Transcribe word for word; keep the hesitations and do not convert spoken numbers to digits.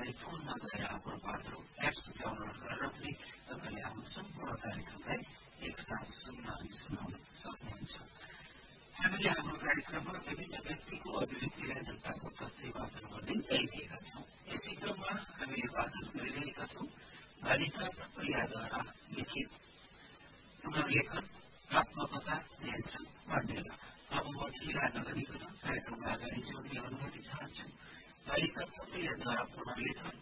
तपाईँ फोनमा गएर आफ्नो पात्रो एप्स डाउनलोड गरेर पनि तपाईँले आफ्नो सम्पूर्ण कार्यक्रमलाई एकसाथ सुन्न अनि सुनाउन सक्नुहुन्छ। हामीले हाम्रो कार्यक्रममा विभिन्न व्यक्तिको अभिव्यक्तिलाई जनताको प्रस्तुति वाचन गर्दै गइरहेका छौँ। यसै क्रममा हामीले वाचन गरिरहेका छौँ बालिका थपलियाद्वारा लिखित पुनर्लेखन आत्मकथा नेल्सन मण्डेला। अब म ढिला नगरिकन कार्यक्रममा अगाडि जोड्ने अनुमति चाहन्छु। बालिका थपलियाद्वारा पुनर्लेखन